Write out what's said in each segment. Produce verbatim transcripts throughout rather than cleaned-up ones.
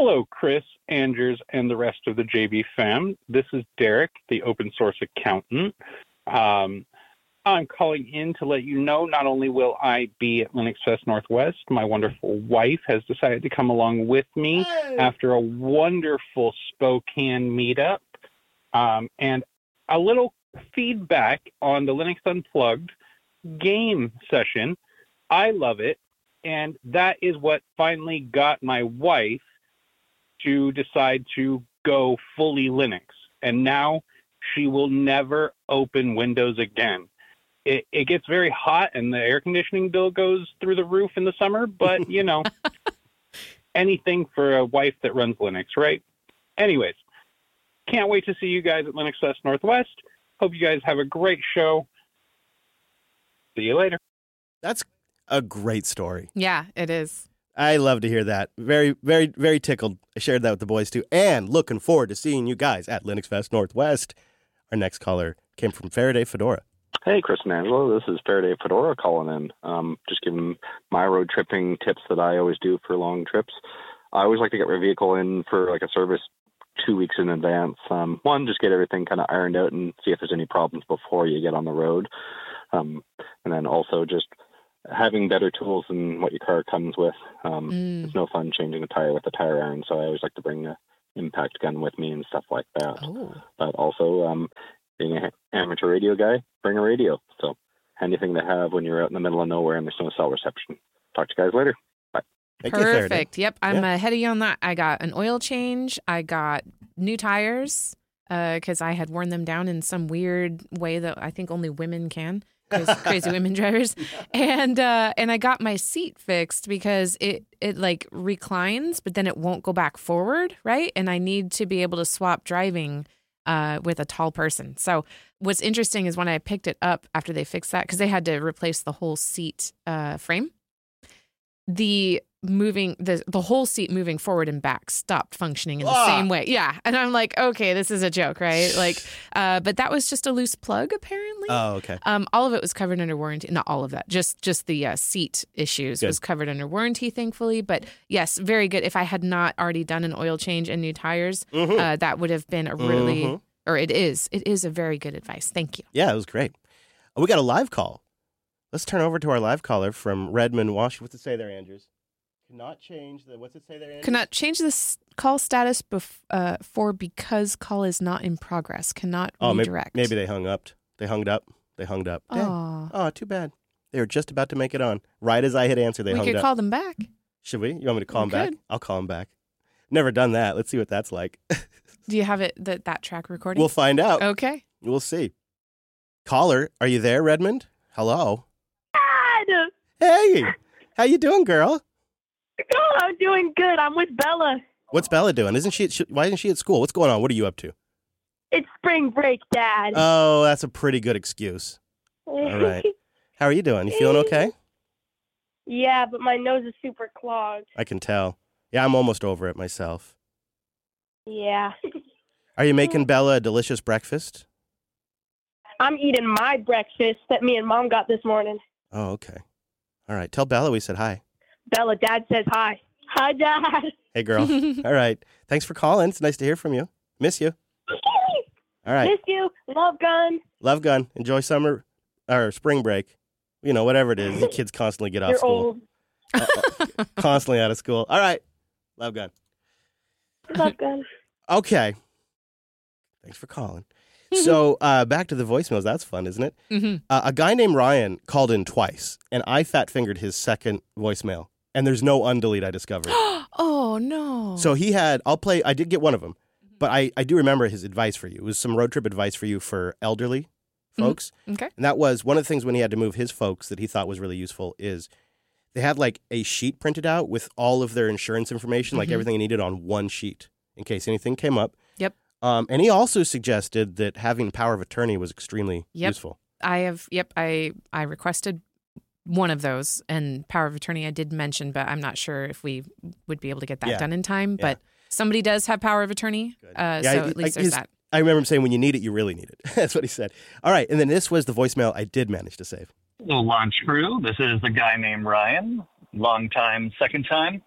Hello, Chris, Andrews, and the rest of the J B fam. This is Derek, the open source accountant. Um, I'm calling in to let you know not only will I be at Linux Fest Northwest, my wonderful wife has decided to come along with me hey. after a wonderful Spokane meetup. Um, and a little feedback on the Linux Unplugged game session. I love it. And that is what finally got my wife to decide to go fully Linux. And now she will never open Windows again. It, it gets very hot and the air conditioning bill goes through the roof in the summer, but, you know, anything for a wife that runs Linux, right? Anyways, can't wait to see you guys at Linux Fest Northwest. Hope you guys have a great show. See you later. That's a great story. Yeah, it is. I love to hear that. Very, very, very tickled. I shared that with the boys, too. And looking forward to seeing you guys at Linux Fest Northwest. Our next caller came from Faraday Fedora. Hey, Chris and Angelo. This is Faraday Fedora calling in. Um, just giving my road tripping tips that I always do for long trips. I always like to get my vehicle in for like a service two weeks in advance. Um, one, just get everything kind of ironed out and see if there's any problems before you get on the road. Um, and then also just having better tools than what your car comes with. Um, mm. It's no fun changing a tire with a tire iron, so I always like to bring a impact gun with me and stuff like that. Oh. But also, um, being an amateur radio guy, bring a radio. So handy thing to have when you're out in the middle of nowhere and there's no cell reception. Talk to you guys later. Bye. Thank Perfect. You, yep, I'm yeah. ahead of you on that. I got an oil change. I got new tires because uh, I had worn them down in some weird way that I think only women can. Crazy, crazy women drivers, and uh, and I got my seat fixed because it it like reclines, but then it won't go back forward, right? And I need to be able to swap driving uh, with a tall person. So what's interesting is when I picked it up after they fixed that, because they had to replace the whole seat uh, frame, the moving the the whole seat moving forward and back stopped functioning in the ah. same way. Yeah, and I'm like, okay, this is a joke, right? Like, uh, but that was just a loose plug, apparently. Oh, okay. Um, all of it was covered under warranty. Not all of that, just just the uh, seat issues good. was covered under warranty, thankfully. But yes, very good. If I had not already done an oil change and new tires, mm-hmm. uh, that would have been a really, mm-hmm. or it is, it is a very good advice. Thank you. Yeah, it was great. Oh, we got a live call. Let's turn over to our live caller from Redmond, Washington. What's it say there, Andrews? Cannot change the, what's it say there, Andrews? Cannot change the s- call status bef- uh, for because call is not in progress. Cannot oh, redirect. Maybe, maybe they hung up. They hung up. They hung up. Oh, oh, too bad. They were just about to make it on. Right as I hit answer, they we hung could up. call them back. Should we? You want me to call We them back? could. I'll call them back. Never done that. Let's see what that's like. Do you have it that that track recording? We'll find out. Okay. We'll see. Caller, are you there, Redmond? Hello. Dad! Hey, how you doing, girl? Oh, I'm doing good. I'm with Bella. What's Bella doing? Isn't she? At, why isn't she at school? What's going on? What are you up to? It's spring break, Dad. Oh, that's a pretty good excuse. All right. How are you doing? You feeling okay? Yeah, but my nose is super clogged. I can tell. Yeah, I'm almost over it myself. Yeah. Are you making Bella a delicious breakfast? I'm eating my breakfast that me and Mom got this morning. Oh, okay. All right. Tell Bella we said hi. Bella, Dad says hi. Hi, Dad. Hey, girl. All right. Thanks for calling. It's nice to hear from you. Miss you. All right. Miss you. Love gun. Love gun. Enjoy summer or spring break. You know, whatever it is. You kids constantly get off You're school. old. Uh, constantly out of school. All right. Love gun. Love gun. Okay. Thanks for calling. So uh, back to the voicemails. That's fun, isn't it? Mm-hmm. Uh, a guy named Ryan called in twice, and I fat-fingered his second voicemail. And there's no undelete I discovered. Oh, no. So he had, I'll play, I did get one of them, but I, I do remember his advice for you. It was some road trip advice for you for elderly folks. Mm-hmm. Okay. And that was one of the things when he had to move his folks that he thought was really useful is they had like a sheet printed out with all of their insurance information, like Mhm. everything they needed on one sheet in case anything came up. Yep. Um, and he also suggested that having power of attorney was extremely Yep. useful. I have, yep, I, I requested one of those, and power of attorney I did mention, but I'm not sure if we would be able to get that Yeah. done in time. Yeah. But somebody does have power of attorney, uh, Yeah, so I- at least like there's his- that. I remember him saying, when you need it, you really need it. That's what he said. All right. And then this was the voicemail I did manage to save. Hello, launch crew. This is the guy named Ryan. Long time, second time.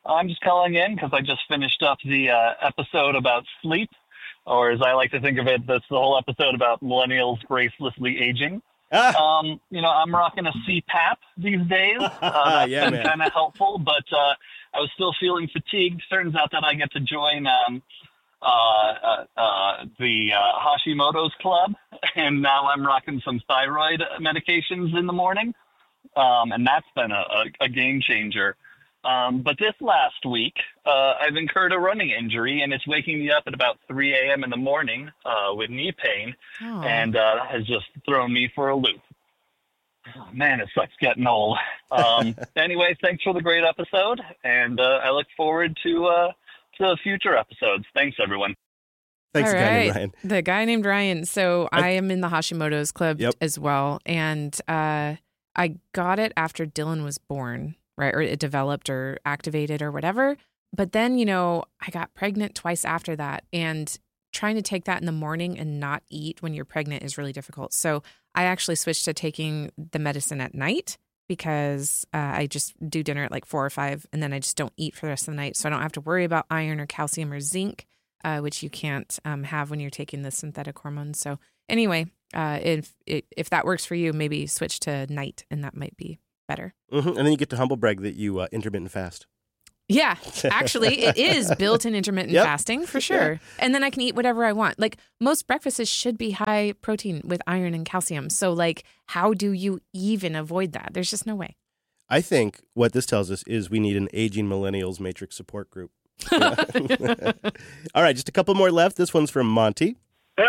I'm just calling in because I just finished up the uh, episode about sleep, or as I like to think of it, that's the whole episode about millennials gracelessly aging. Ah. Um, you know, I'm rocking a C PAP these days. Uh, that's Yeah, been kind of helpful, but uh, I was still feeling fatigued. Turns out that I get to join um, uh, uh, uh, the uh, Hashimoto's Club, and now I'm rocking some thyroid medications in the morning, um, and that's been a, a, a game changer. Um, but this last week, uh, I've incurred a running injury, and it's waking me up at about three a.m. in the morning uh, with knee pain, Oh. and uh, has just thrown me for a loop. Oh, man, it sucks getting old. Um, anyway, thanks for the great episode, and uh, I look forward to uh, to future episodes. Thanks, everyone. Thanks, All guy named right. Ryan. The guy named Ryan. So I- I am in the Hashimoto's Club Yep. as well. And uh, I got it after Dylan was born, right? Or it developed or activated or whatever. But then, you know, I got pregnant twice after that. And trying to take that in the morning and not eat when you're pregnant is really difficult. So I actually switched to taking the medicine at night because uh, I just do dinner at like four or five and then I just don't eat for the rest of the night. So I don't have to worry about iron or calcium or zinc. Uh, which you can't um, have when you're taking the synthetic hormones. So anyway, uh, if if that works for you, maybe switch to night, and that might be better. Mm-hmm. And then you get to humble brag that you uh, intermittent fast. Yeah, actually, it is built-in intermittent Yep. fasting for sure. Yeah. And then I can eat whatever I want. Like most breakfasts should be high protein with iron and calcium. So like, how do you even avoid that? There's just no way. I think what this tells us is we need an aging millennials matrix support group. Yeah. All right, just a couple more left. This one's from Monty.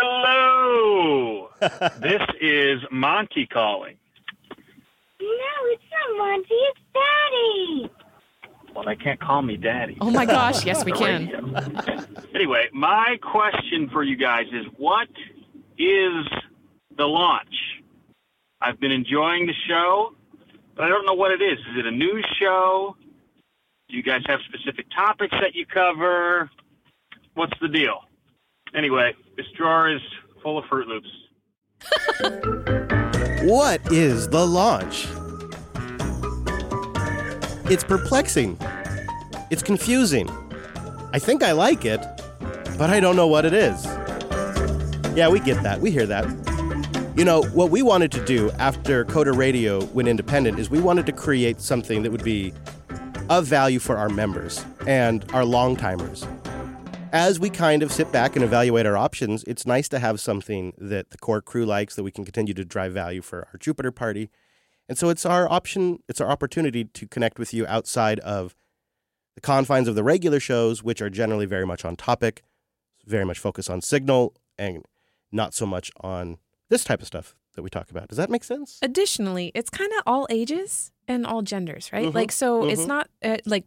Hello. This is Monty calling. No, it's not Monty. It's Daddy. Well, they can't call me Daddy. Oh my gosh, yes we The can. radio. Anyway, my question for you guys is, what is the launch? I've been enjoying the show, but I don't know what it is. Is it a news show? Do you guys have specific topics that you cover? What's the deal? Anyway, this drawer is full of Fruit Loops. What is the launch? It's perplexing. It's confusing. I think I like it, but I don't know what it is. Yeah, we get that. We hear that. You know, what we wanted to do after Coda Radio went independent is we wanted to create something that would be of value for our members and our long-timers. As we kind of sit back and evaluate our options, it's nice to have something that the core crew likes, that we can continue to drive value for our Jupiter party. And so it's our option, it's our opportunity to connect with you outside of the confines of the regular shows, which are generally very much on topic, very much focused on signal, and not so much on this type of stuff that we talk about. Does that make sense? Additionally, it's kind of all ages and all genders, right? Mhm, Like, so mhm. it's not uh, like,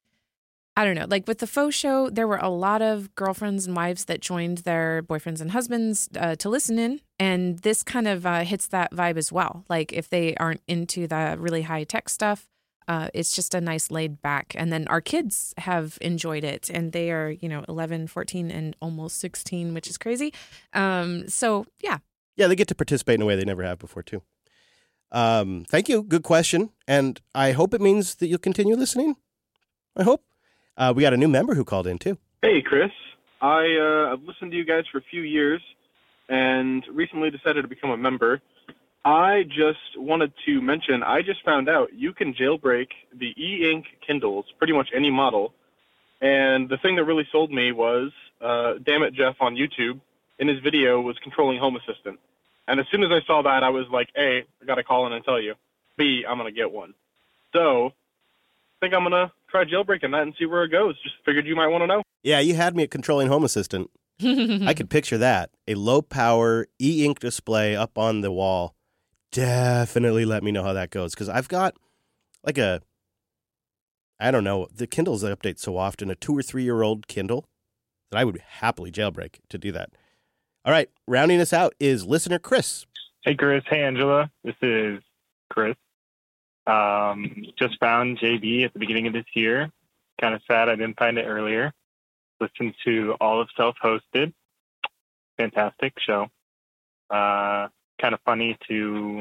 I don't know, like with the faux show, there were a lot of girlfriends and wives that joined their boyfriends and husbands uh, to listen in. And this kind of uh, hits that vibe as well. Like if they aren't into the really high tech stuff, uh, it's just a nice laid back. And then our kids have enjoyed it and they are, you know, eleven, fourteen and almost sixteen, which is crazy. Um, so yeah. Yeah, they get to participate in a way they never have before, too. Um, thank you. Good question. And I hope it means that you'll continue listening. I hope. Uh, we got a new member who called in, too. Hey, Chris. I, uh, I've listened to you guys for a few years and recently decided to become a member. I just wanted to mention, I just found out you can jailbreak the e-ink Kindles, pretty much any model. And the thing that really sold me was, uh, Damn It Jeff on YouTube, in his video, was controlling Home Assistant. And as soon as I saw that, I was like, A, I got to call in and tell you. B, I'm going to get one. So I think I'm going to try jailbreaking that and see where it goes. Just figured you might want to know. Yeah, you had me at controlling Home Assistant. I could picture that. A low-power e-ink display up on the wall. Definitely let me know how that goes. Because I've got like a, I don't know, the Kindles update so often, a two- or three-year-old Kindle, that I would happily jailbreak to do that. All right, rounding us out is listener Chris. Hey, Chris. Hey, Angela. This is Chris. Um, just found J B at the beginning of this year. Kind of sad I didn't find it earlier. Listened to all of Self-Hosted. Fantastic show. Uh, kind of funny to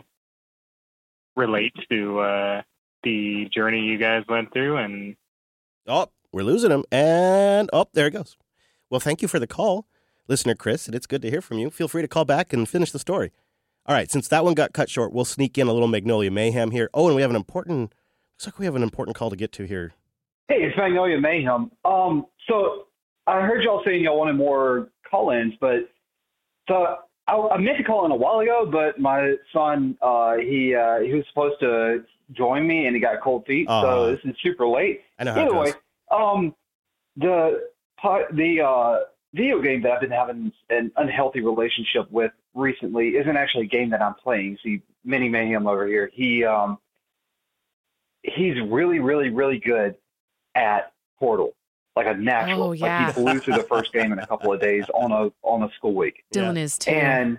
relate to uh, the journey you guys went through. And Oh, we're losing him. And, oh, there it goes. Well, thank you for the call, listener Chris, and it's good to hear from you. Feel free to call back and finish the story. All right, since that one got cut short, we'll sneak in a little Magnolia Mayhem here. Oh, and we have an important, looks like we have an important call to get to here. Hey, it's Magnolia Mayhem. Um, so I heard y'all saying y'all wanted more call-ins, but so I, I meant to call in a while ago, but my son, uh, he uh, he was supposed to join me, and he got cold feet, Uh, so this is super late. I know how it Anyway, goes. um, the po- the uh, video game that I've been having an unhealthy relationship with recently isn't actually a game that I'm playing. See, Mini Mayhem over here. He um, he's really, really, really good at Portal, like a natural. Oh, yeah. Like he blew through the first game in a couple of days on a on a school week. Dylan is too. And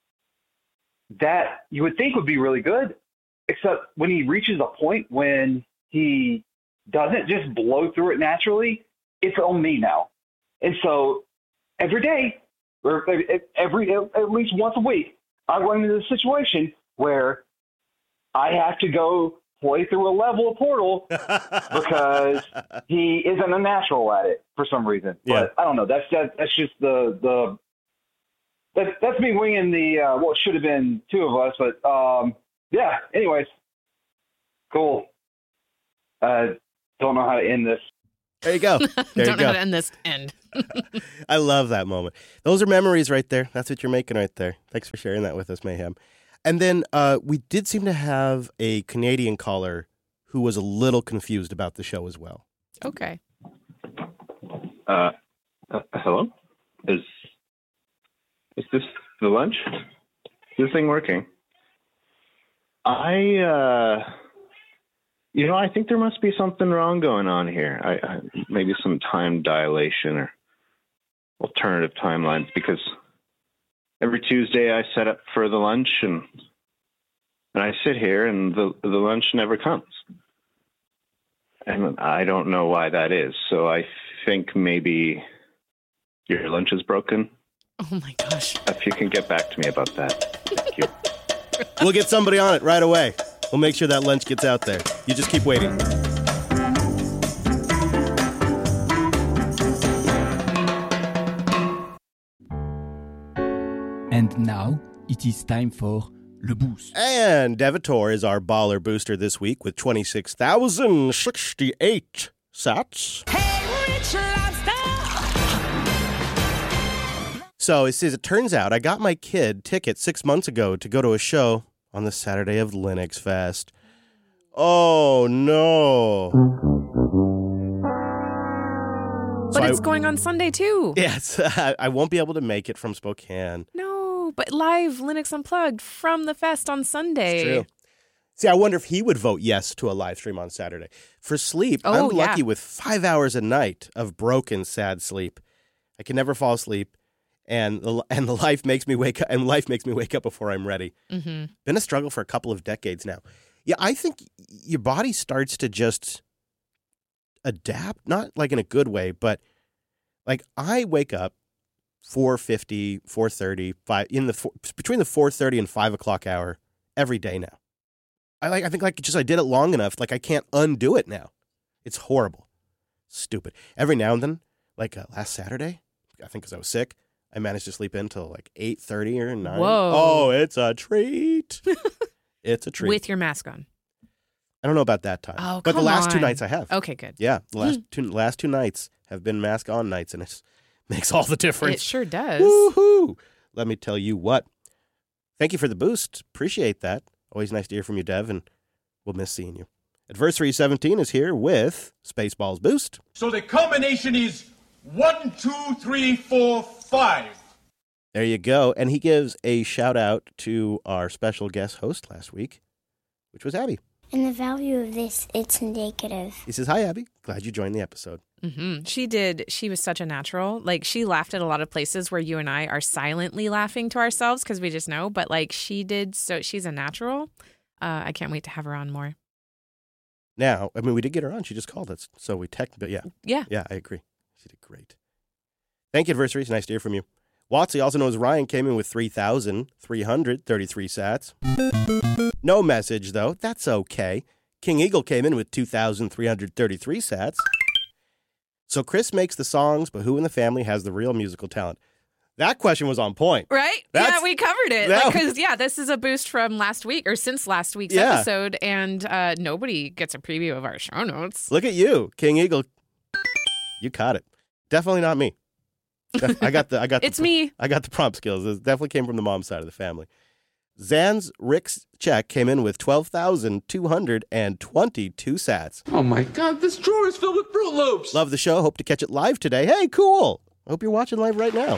that you would think would be really good, except when he reaches a point when he doesn't just blow through it naturally, it's on me now. And so every day, or every at least once a week, I run into this situation where I have to go play through a level of Portal because he isn't a natural at it for some reason. Yeah. But I don't know. That's that, that's just the the that's that's me winging the uh, what should have been two of us. But um, yeah. Anyways, cool. Uh, don't know how to end this. There you go. There Don't you know go. how to end this end. I love that moment. Those are memories right there. That's what you're making right there. Thanks for sharing that with us, Mayhem. And then uh, we did seem to have a Canadian caller who was a little confused about the show as well. Okay. Uh, uh, hello? Is is this the lunch? Is this thing working? I, uh, you know, I think there must be something wrong going on here. I, I maybe some time dilation or alternative timelines, because every Tuesday I set up for the lunch and and I sit here and the the lunch never comes. And I don't know why that is. So I think maybe your lunch is broken. Oh my gosh. If you can get back to me about that. Thank you. We'll get somebody on it right away. We'll make sure that lunch gets out there. You just keep waiting. And now it is time for Le Boost. And Devator is our baller booster this week with twenty-six thousand sixty-eight sats. Hey, Rich Lobster! So it says, it turns out I got my kid tickets six months ago to go to a show on the Saturday of Linux Fest. Oh, no. But So it's I- going on Sunday too. Yes, I won't be able to make it from Spokane. No, but live Linux Unplugged from the fest on Sunday. It's true. See, I wonder if he would vote yes to a live stream on Saturday. For sleep, Oh, I'm yeah. lucky with five hours a night of broken, sad sleep. I can never fall asleep, and the, and the life makes me wake up. And life makes me wake up before I'm ready. Mm-hmm. Been a struggle for a couple of decades now. Yeah, I think your body starts to just adapt, not like in a good way, but like I wake up four fifty, four thirty, five in the four, between the four thirty and five o'clock hour every day now. I like I think like just I did it long enough, like I can't undo it now. It's horrible, stupid. Every now and then, like uh, last Saturday, I think because I was sick, I managed to sleep in till like eight thirty or nine. Whoa. Oh, it's a treat. It's a treat. With your mask on. I don't know about that time. Oh, but the come last two on. nights I have. Okay, good. Yeah, the last two last two nights have been mask on nights, and it makes all the difference. It sure does. Woohoo! Let me tell you what. Thank you for the boost. Appreciate that. Always nice to hear from you, Dev, and we'll miss seeing you. Adversary seventeen is here with Spaceballs Boost. So the combination is one, two, three, four, five. There you go. And he gives a shout out to our special guest host last week, which was Abby. And the value of this, it's indicative. He says, hi, Abby. Glad you joined the episode. Mm-hmm. She did. She was such a natural. Like, she laughed at a lot of places where you and I are silently laughing to ourselves because we just know. But, like, she did. So she's a natural. Uh, I can't wait to have her on more. Now, I mean, we did get her on. She just called us. So we text, but yeah. Yeah. Yeah, I agree. She did great. Thank you, Adversary. It's nice to hear from you. Watsy, also known as Ryan, came in with three thousand three hundred thirty-tee sats. No message, though. That's okay. King Eagle came in with two thousand three hundred thirty-three sats. So Chris makes the songs, but who in the family has the real musical talent? That question was on point. Right? That's, yeah, we covered it. that- Because, yeah, this is a boost from last week or since last week's Yeah. episode, and uh, nobody gets a preview of our show notes. Look at you, King Eagle. You caught it. Definitely not me. Def- I got the. I got. It's the, me. I got the prompt skills. It definitely came from the mom's side of the family. Zan's Rick's check came in with twelve thousand two hundred twenty-two sats. Oh my God, this drawer is filled with Fruit Loops. Love the show. Hope to catch it live today. Hey, cool. Hope you're watching live right now.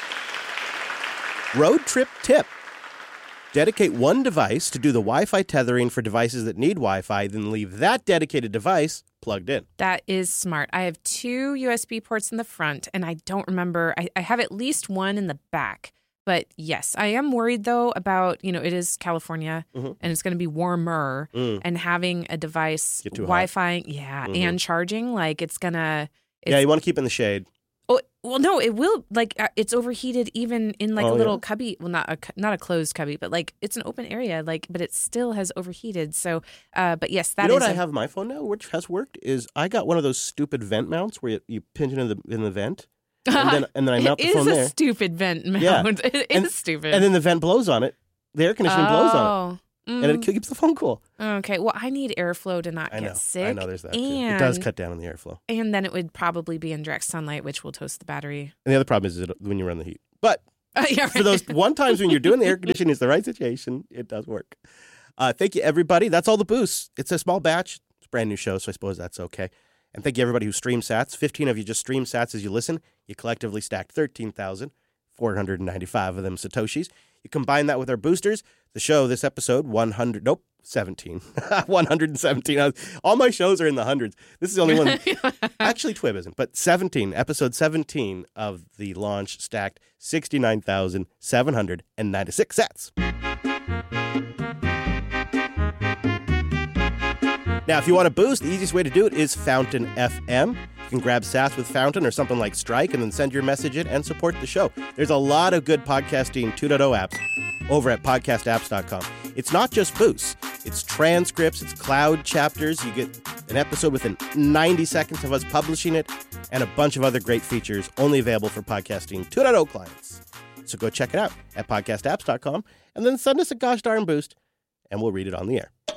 Road trip tip. Dedicate one device to do the Wi-Fi tethering for devices that need Wi-Fi, then leave that dedicated device plugged in. That is smart. I have two U S B ports in the front, and I don't remember. I, I have at least one in the back. But yes, I am worried, though, about, you know, it is California, mm-hmm. and it's going to be warmer, mm. and having a device, Get too Wi-Fi, hot. yeah, mm-hmm. and charging, like, it's going to... Yeah, you want to keep it in the shade. Oh, well, no, it will, like, uh, it's overheated even in, like, oh, a little yeah? cubby. Well, not a, not a closed cubby, but, like, it's an open area, like, but it still has overheated. So, uh, but yes, that you know is... what I a- have on my phone now, which has worked, is I got one of those stupid vent mounts where you, you pinch it in the, in the vent. And then, and then I mount the phone there. It is a stupid vent mount. Yeah. It and, is stupid. And then the vent blows on it. The air conditioning oh. blows on it. Mm. And it keeps the phone cool. Okay. Well, I need airflow to not I know. get sick. I know there's that too. And, It does cut down on the airflow. And then it would probably be in direct sunlight, which will toast the battery. And the other problem is it, when you run the heat. But Uh, yeah, for those one times when you're doing the air conditioning, it's the right situation. It does work. Uh, thank you, everybody. That's all the boosts. It's a small batch. It's a brand new show, so I suppose that's okay. And thank you, everybody who streamed sats. fifteen of you just stream sats as you listen. You collectively stacked thirteen thousand four hundred ninety-five of them Satoshis. You combine that with our boosters. The show, this episode, one hundred, nope, seventeen. one hundred seventeen. All my shows are in the hundreds. This is the only one. Actually, Twib isn't, but seventeen, episode seventeen of the launch stacked sixty-nine thousand seven hundred ninety-six sats. Now, if you want to boost, the easiest way to do it is Fountain F M. You can grab sats with Fountain or something like Strike and then send your message in and support the show. There's a lot of good podcasting two point oh apps over at podcast apps dot com. It's not just boosts. It's transcripts, it's cloud chapters. You get an episode within ninety seconds of us publishing it and a bunch of other great features only available for podcasting two point oh clients. So go check it out at podcast apps dot com and then send us a gosh darn boost and we'll read it on the air.